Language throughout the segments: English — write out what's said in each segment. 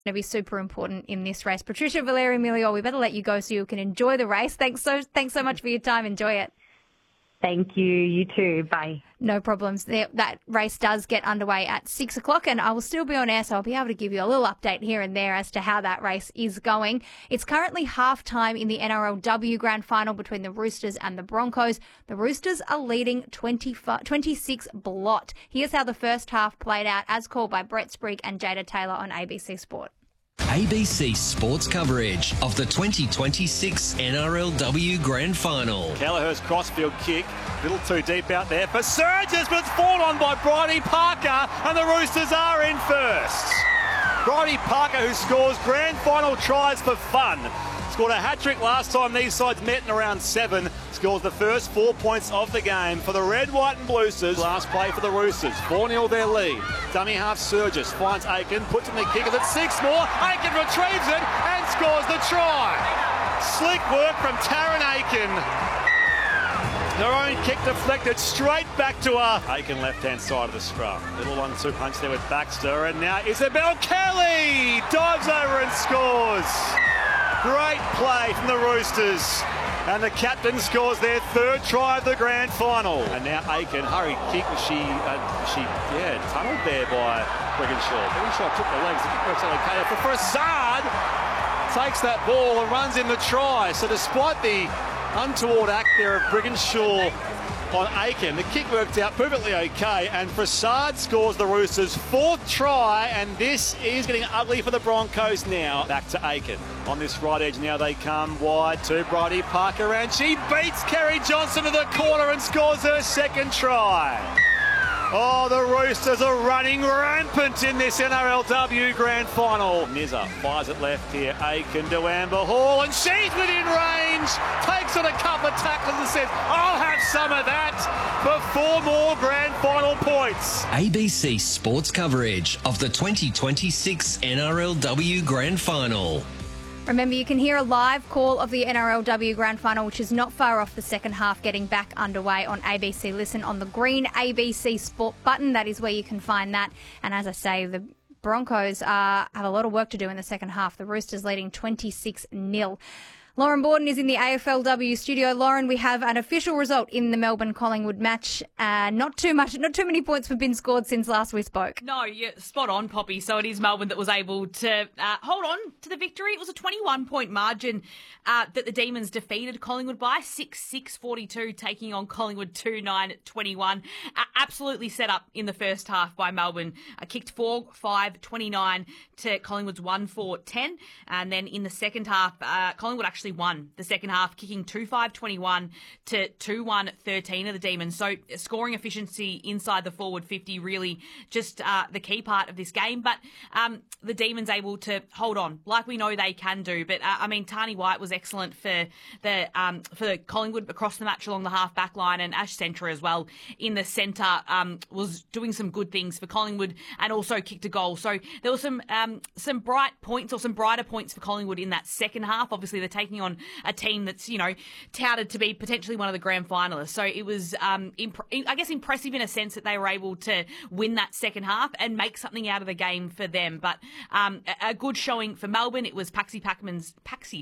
to be super important in this race. Patricia Valeria Miliol, we better let you go so you can enjoy the race. Thanks so much for your time. Enjoy it. Thank you. You too. Bye. No problems. That race does get underway at 6 o'clock, and I will still be on air, so I'll be able to give you a little update here and there as to how that race is going. It's currently half-time in the NRLW Grand Final between the Roosters and the Broncos. The Roosters are leading 26-blot. Here's how the first half played out, as called by Brett Sprigg and Jada Taylor on ABC Sport. ABC Sports coverage of the 2026 NRLW Grand Final. Kelleher's crossfield kick, a little too deep out there for Surges, but it's fought on by Bridie Parker, and the Roosters are in first. Bridie Parker, who scores grand final tries for fun. Scored a hat-trick last time these sides met in around 7. Scores the first 4 points of the game for the Red, White and Bluesters. Last play for the Roosters. 4-0 their lead. Dummy half Surges finds Aiken, puts in the kick at 6 more. Aiken retrieves it and scores the try. Slick work from Taryn Aiken. Their own kick deflected straight back to her. Aiken left-hand side of the scrum. Little 1-2 punch there with Baxter, and now Isabel Kelly dives over and scores. Great play from the Roosters. And the captain scores their third try of the grand final. And now Aiken, hurried kick. She tunneled there by Brigginshaw. Brigginshaw took the legs. The kick works okay. For Prasad takes that ball and runs in the try. So despite the untoward act there of Brigginshaw on Aiken, the kick worked out perfectly okay, and Prasad scores the Roosters' 4th try, and this is getting ugly for the Broncos now. Back to Aiken. On this right edge now they come wide to Bridie Parker, and she beats Kerry Johnson to the corner and scores her 2nd try. Oh, the Roosters are running rampant in this NRLW Grand Final. Nizza fires it left here. Aiken to Amber Hall, and she's within range. Takes on a couple of tackles and says, I'll have some of that for 4 more Grand Final points. ABC Sports coverage of the 2026 NRLW Grand Final. Remember, you can hear a live call of the NRLW Grand Final, which is not far off the second half, getting back underway on ABC Listen on the green ABC Sport button. That is where you can find that. And as I say, the Broncos have a lot of work to do in the second half. The Roosters leading 26-0. Lauren Borden is in the AFLW studio. Lauren, we have an official result in the Melbourne-Collingwood match. Not too many points have been scored since last we spoke. No, you're spot on, Poppy. So it is Melbourne that was able to hold on to the victory. It was a 21-point margin that the Demons defeated Collingwood by, 6-6-42, taking on Collingwood 2-9-21. Absolutely set up in the first half by Melbourne. Kicked 4-5-29 to Collingwood's 1-4-10. And then in the second half, Collingwood actually won the second half, kicking 2-5-21 to 2-1-13 of the Demons. So scoring efficiency inside the forward 50 really just the key part of this game. But the Demons able to hold on like we know they can do. But Tani White was excellent for Collingwood across the match along the half back line, and Ash Centra as well in the centre was doing some good things for Collingwood and also kicked a goal. So there was some bright points, or some brighter points for Collingwood in that second half. Obviously they're taking on a team that's, touted to be potentially one of the grand finalists. So it was, impressive in a sense that they were able to win that second half and make something out of the game for them. But a good showing for Melbourne. It was Paxi Paxman's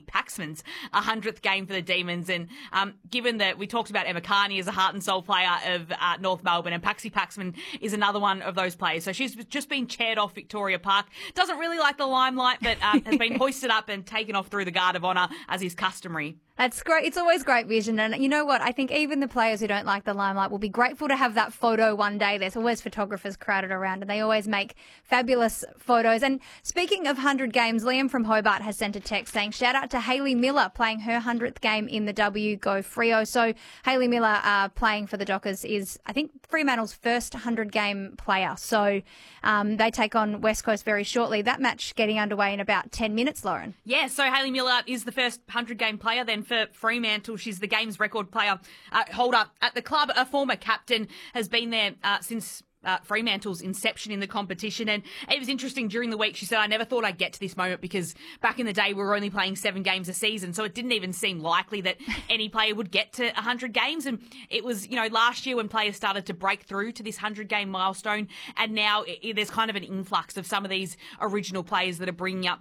100th game for the Demons. And given that we talked about Emma Carney as a heart and soul player of North Melbourne, and Paxi Paxman is another one of those players. So she's just been chaired off Victoria Park. Doesn't really like the limelight, but has been hoisted up and taken off through the Guard of Honour, as is customary. That's great. It's always great vision. And you know what? I think even the players who don't like the limelight will be grateful to have that photo one day. There's always photographers crowded around and they always make fabulous photos. And speaking of 100 games, Liam from Hobart has sent a text saying, shout out to Hayley Miller playing her 100th game in the W Go Freo. So Hayley Miller playing for the Dockers is, I think, Fremantle's first 100-game player. So they take on West Coast very shortly. That match getting underway in about 10 minutes, Lauren. Yeah, so Hayley Miller is the first 100-game player. Then for Fremantle, she's the game's record player holder at the club. A former captain, has been there since Fremantle's inception in the competition. And it was interesting during the week. She said, I never thought I'd get to this moment because back in the day, we were only playing 7 games a season. So it didn't even seem likely that any player would get to 100 games. And it was, last year when players started to break through to this 100-game milestone. And now there's kind of an influx of some of these original players that are bringing up